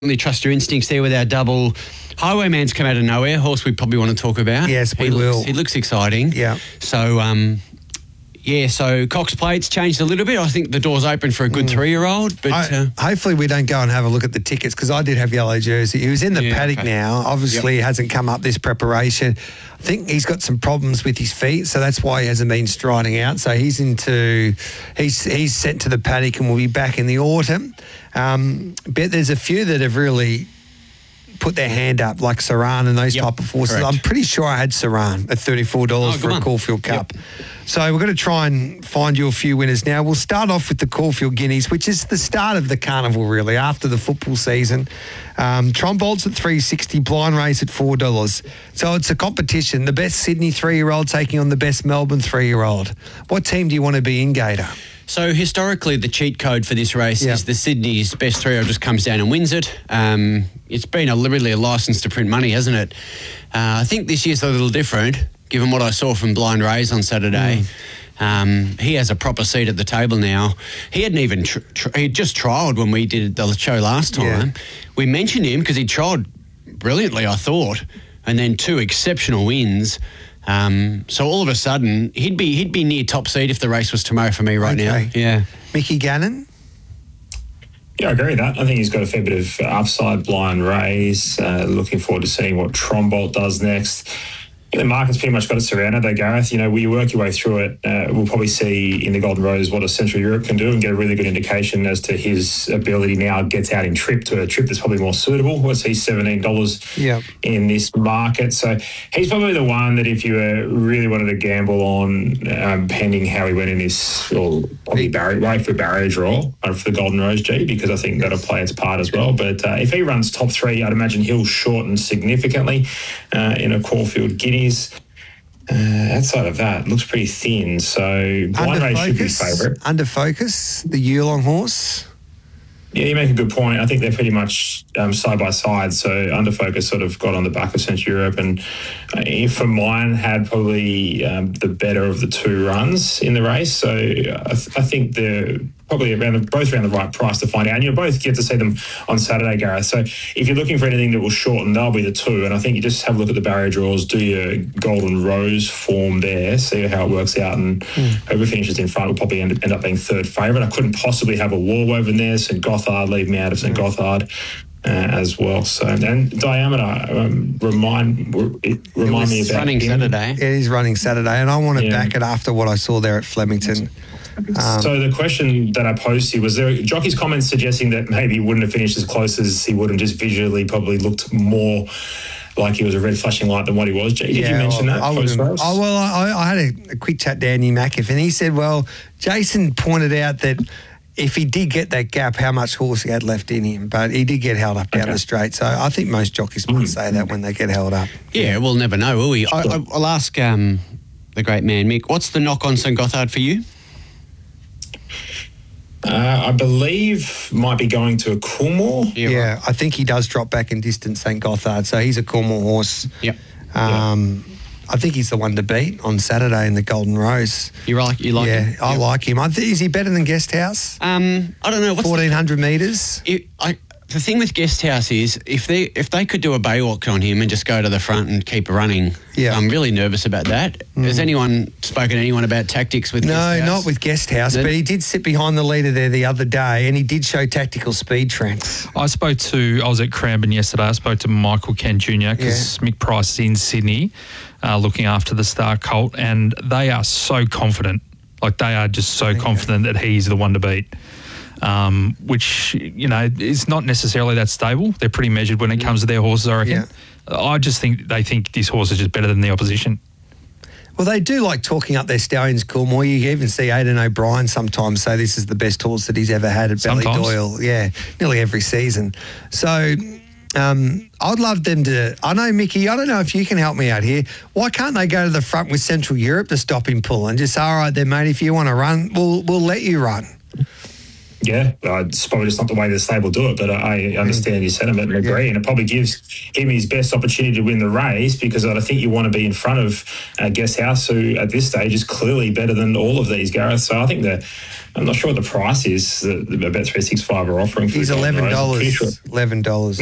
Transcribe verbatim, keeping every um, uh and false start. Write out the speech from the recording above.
Trust your instincts there with our double. Highwayman's come out of nowhere. Horse we probably want to talk about. Yes, we he will. Looks, he looks exciting. Yeah. So, um, yeah, so Cox Plate's changed a little bit. I think the door's open for a good mm. three-year-old. But I, uh, hopefully we don't go and have a look at the tickets because I did have Yellow Jersey. He was in the yeah, paddock okay. now. Obviously, yep. he hasn't come up this preparation. I think he's got some problems with his feet, so that's why he hasn't been striding out. So he's into, he's he's sent to the paddock and will be back in the autumn. Um, but there's a few that have really put their hand up, like Saran and those yep, type of horses. correct. I'm pretty sure I had Saran at thirty-four dollars oh, for a on. Caulfield Cup. Yep. So we're going to try and find you a few winners now. We'll start off with the Caulfield Guineas, which is the start of the carnival, really, after the football season. Um, Trombolt's at three sixty, Blind Race at four dollars. So it's a competition. The best Sydney three-year-old taking on the best Melbourne three-year-old. What team do you want to be in, Gator? So historically, the cheat code for this race yep. is the Sydney's best three-year-old just comes down and wins it. Um, it's been a, really a licence to print money, hasn't it? Uh, I think this year's a little different, given what I saw from Blind Rays on Saturday. Mm. Um, he has a proper seat at the table now. He hadn't even tr- tr- he just trialled when we did the show last time. Yeah. We mentioned him because he trialled brilliantly, I thought, and then two exceptional wins. Um, so all of a sudden, he'd be he'd be near top seed if the race was tomorrow for me right okay. now. Yeah, Mickey Gannon. Yeah, I agree with that. I think he's got a fair bit of upside. Blind Rays. Uh, looking forward to seeing what Trombolt does next. I think the market's pretty much got it surrounded though, Gareth. You know, when you work your way through it, uh, we'll probably see in the Golden Rose what a Central Europe can do and get a really good indication as to his ability now gets out in trip to a trip that's probably more suitable. What's he, seventeen dollars yep. in this market. So he's probably the one that if you uh, really wanted to gamble on, um, pending how he went in this, or probably barrier, wait for barrier draw uh, for the Golden Rose, G, because I think that'll play its part as well. But uh, if he runs top three, I'd imagine he'll shorten significantly uh, in a Caulfield Guineas. Uh, outside of that, looks pretty thin. So Blind Race should be favourite. Under Focus, the Yulong horse. Yeah, you make a good point. I think they're pretty much um, side by side. So Under Focus sort of got on the back of Central Europe, and uh, for mine had probably um, the better of the two runs in the race. So I, th- I think they're probably around the, both around the right price to find out. And you'll both get to see them on Saturday, Gareth. So if you're looking for anything that will shorten, they'll be the two. And I think you just have a look at the barrier draws, do your Golden Rose form there, see how it works out, and mm. whoever finishes in front will probably end, end up being third favourite. I couldn't possibly have a War Woven there. Saint Gothard, leave me out of Saint Mm. Gothard. Uh, as well. So, and Diameter, um, remind it, remind me about running him. Saturday. It is running Saturday, and I want to Yeah. back it after what I saw there at Flemington. Um, so the question that I posed to you was, there jockey's comments suggesting that maybe he wouldn't have finished as close as he would have, just visually probably looked more like he was a red flashing light than what he was. Did yeah, you mention well, that? I wouldn't- oh, well, I, I had a, a quick chat to Andy Mackif, and he said, well, Jason pointed out that if he did get that gap, how much horse he had left in him. But he did get held up down okay. the straight. So I think most jockeys might say that when they get held up. Yeah, we'll never know, will we? I, I, I'll ask um, the great man, Mick, what's the knock on Saint Gothard for you? Uh, I believe might be going to a Coolmore. Yeah, yeah right. I think he does drop back in distance, Saint Gothard. So he's a Coolmore horse. Yep. Um, yep. I think he's the one to beat on Saturday in the Golden Rose. You like you like yeah, him? I yep. like him. I th- is he better than Guest House? Um, I don't know. What's fourteen hundred metres? It, I, the thing with Guest House is if they if they could do a Baywalk on him and just go to the front and keep running, yeah. I'm really nervous about that. Mm. Has anyone spoken to anyone about tactics with no, Guest House? not with Guest House, no. But he did sit behind the leader there the other day and he did show tactical speed, Trent. I spoke to, I was at Cranbourne yesterday, I spoke to Michael Kent Junior because yeah. Mick Price is in Sydney uh, looking after the Star Colt, and they are so confident. Like they are just so confident that he's the one to beat. Um, which, you know, is not necessarily that stable. They're pretty measured when it comes to their horses, I reckon. Yeah. I just think they think this horse is just better than the opposition. Well, they do like talking up their stallions, Coolmore. You even see Aidan O'Brien sometimes say this is the best horse that he's ever had at sometimes. Ballydoyle. Yeah, nearly every season. So um, I'd love them to... I know, Mickey, I don't know if you can help me out here. Why can't they go to the front with Central Europe to stop him pulling? Just say, all right then, mate, if you want to run, we'll we'll let you run. Yeah, uh, it's probably just not the way the stable do it, but I understand his sentiment and agree. Yeah. And it probably gives him his best opportunity to win the race, because I think you want to be in front of uh, Guest House, who at this stage is clearly better than all of these, Gareth. So I think the I'm not sure what the price is that Bet three sixty-five are offering for He's Golden eleven Rose. I'm pretty dollars. sure- Eleven dollars.